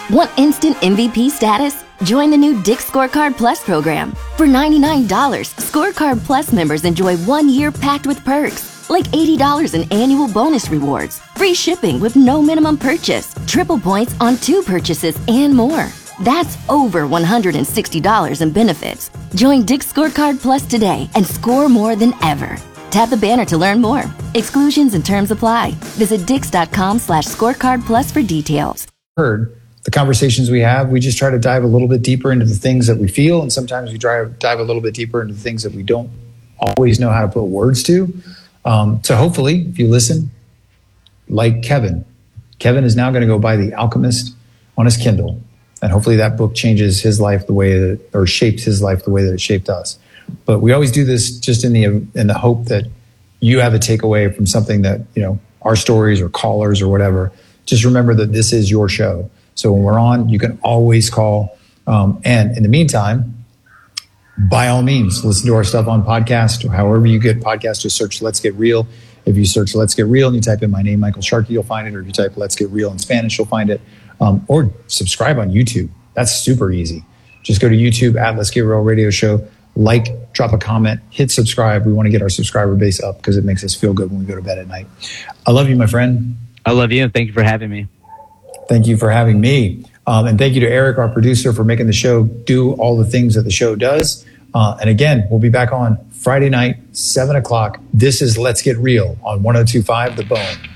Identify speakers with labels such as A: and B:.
A: Want instant MVP status? Join the new Dick's Scorecard Plus program. For $99, Scorecard Plus members enjoy 1 year packed with perks, like $80 in annual bonus rewards, free shipping with no minimum purchase, triple points on 2 purchases, and more. That's over $160 in benefits. Join Dick's Scorecard Plus today and score more than ever. Tap the banner to learn more. Exclusions and terms apply. Visit dix.com/scorecard plus for details.
B: Heard the conversations we have, we just try to dive a little bit deeper into the things that we feel, and sometimes we dive a little bit deeper into the things that we don't always know how to put words to. So hopefully, if you listen, like Kevin is now going to go buy The Alchemist on his Kindle, and hopefully that book changes his life the way that, or shapes his life the way that it shaped us. But we always do this just in the hope that you have a takeaway from something that, our stories or callers or whatever. Just remember that this is your show. So when we're on, you can always call. And in the meantime, by all means, listen to our stuff on podcast or however you get podcasts. Just search Let's Get Real. If you search Let's Get Real and you type in my name, Michael Sharkey, you'll find it. Or if you type Let's Get Real in Spanish, you'll find it. Or subscribe on YouTube. That's super easy. Just go to YouTube at Let's Get Real Radio Show. Like, drop a comment, hit subscribe. We want to get our subscriber base up because it makes us feel good when we go to bed at night. I love you, my friend.
C: I love you. Thank you for having me.
B: Thank you for having me. And thank you to Eric, our producer, for making the show do all the things that the show does. And again, we'll be back on Friday night, 7 o'clock. This is Let's Get Real on 102.5 The Bone.